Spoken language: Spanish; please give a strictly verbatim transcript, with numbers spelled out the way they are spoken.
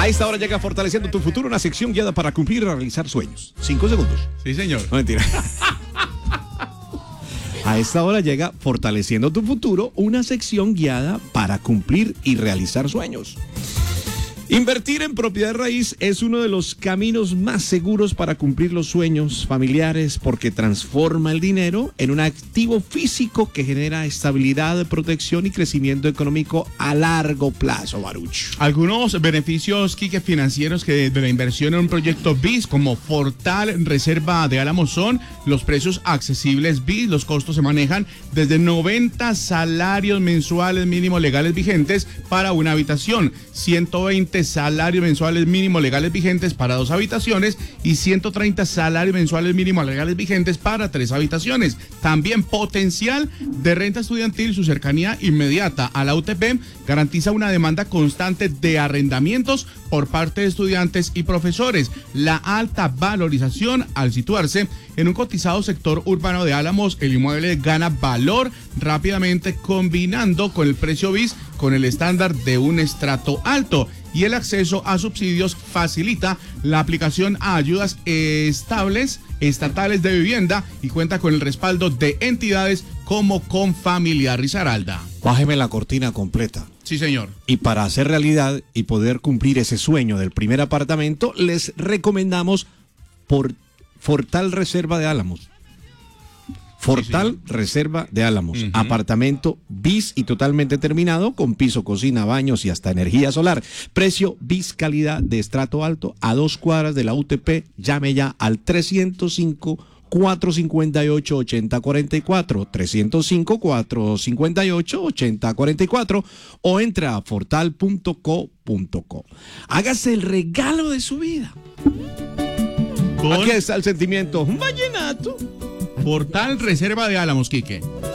A esta hora llega Fortaleciendo tu Futuro, una sección guiada para cumplir y realizar sueños. Cinco segundos. Sí, señor. No, mentira. A esta hora llega Fortaleciendo tu Futuro, una sección guiada para cumplir y realizar sueños. Invertir en propiedad raíz es uno de los caminos más seguros para cumplir los sueños familiares porque transforma el dinero en un activo físico que genera estabilidad, protección y crecimiento económico a largo plazo, Baruch. Algunos beneficios, Quique, financieros que de la inversión en un proyecto B I S como Fortal Reserva de Álamos son los precios accesibles B I S. Los costos se manejan desde noventa salarios mensuales mínimos legales vigentes para una habitación, ciento veinte salarios mensuales mínimos legales vigentes para dos habitaciones y ciento treinta salarios mensuales mínimos legales vigentes para tres habitaciones. También potencial de renta estudiantil, su cercanía inmediata a la U T P garantiza una demanda constante de arrendamientos por parte de estudiantes y profesores. La alta valorización al situarse en un cotizado sector urbano de Álamos, el inmueble gana valor rápidamente combinando con el precio B I S con el estándar de un estrato alto. Y el acceso a subsidios facilita la aplicación a ayudas estables, estatales de vivienda y cuenta con el respaldo de entidades como Confamiliar. Risaralda. Bájeme la cortina completa. Sí, señor. Y para hacer realidad y poder cumplir ese sueño del primer apartamento, les recomendamos por Fortal Reserva de Álamos. Fortal sí, sí. Reserva de Álamos, uh-huh. Apartamento B I S y totalmente terminado con piso, cocina, baños y hasta energía solar. Precio B I S calidad de estrato alto a dos cuadras de la U T P. Llame ya al trescientos cinco, cuatrocientos cincuenta y ocho, ochenta cuarenta y cuatro, trescientos cinco, cuatrocientos cincuenta y ocho, ochenta cuarenta y cuatro o entra a fortal punto co punto co. Hágase el regalo de su vida. ¿Con? Aquí está el sentimiento. Un vallenato. Fortal Reserva de Álamos, Quique.